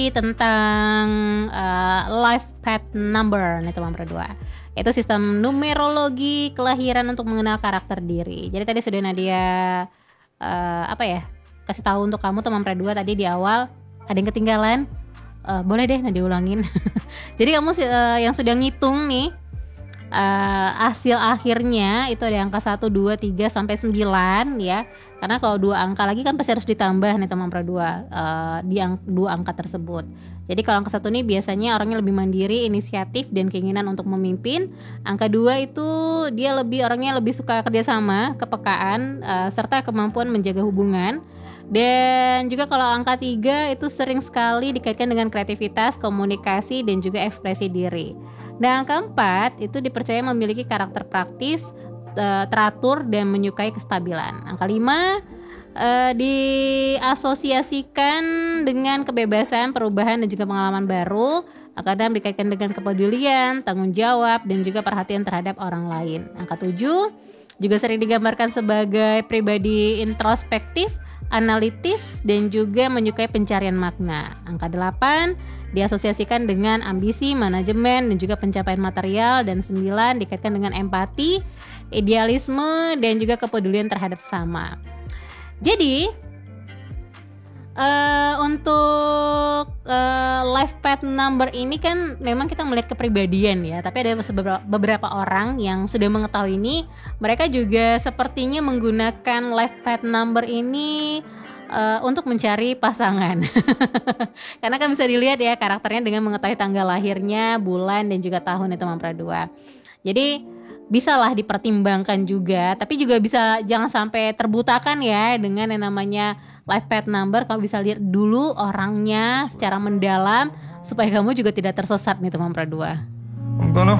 tentang life path number nih teman berdua. Itu sistem numerologi kelahiran untuk mengenal karakter diri. Jadi tadi sudah Nadia kasih tahu untuk kamu teman berdua tadi di awal. Ada yang ketinggalan? Boleh deh Nadia ulangin. Jadi kamu yang sudah ngitung nih hasil akhirnya itu ada angka 1, 2, 3 sampai 9 ya. Karena kalau 2 angka lagi kan pasti harus ditambah nih teman berdua di 2 angka tersebut. Jadi kalau angka 1 ini biasanya orangnya lebih mandiri, inisiatif dan keinginan untuk memimpin. Angka 2 itu dia orangnya lebih suka kerjasama, kepekaan serta kemampuan menjaga hubungan. Dan juga kalau angka 3 itu sering sekali dikaitkan dengan kreativitas, komunikasi dan juga ekspresi diri. Dan angka 4 itu dipercaya memiliki karakter praktis, teratur dan menyukai kestabilan. Angka 5 diasosiasikan dengan kebebasan, perubahan dan juga pengalaman baru. Angka 6 dikaitkan dengan kepedulian, tanggung jawab dan juga perhatian terhadap orang lain. Angka 7 juga sering digambarkan sebagai pribadi introspektif, analitis dan juga menyukai pencarian makna. Angka 8 diasosiasikan dengan ambisi, manajemen dan juga pencapaian material. Dan 9 dikaitkan dengan empati, idealisme dan juga kepedulian terhadap sesama. Jadi untuk life path number ini kan memang kita melihat kepribadian ya, tapi ada beberapa orang yang sudah mengetahui ini, mereka juga sepertinya menggunakan life path number ini untuk mencari pasangan. Karena kan bisa dilihat ya karakternya dengan mengetahui tanggal lahirnya, bulan dan juga tahun itu teman berdua. Jadi bisalah dipertimbangkan juga, tapi juga bisa jangan sampai terbutakan ya dengan yang namanya life path number. Kamu bisa lihat dulu orangnya secara mendalam supaya kamu juga tidak tersesat nih teman berdua.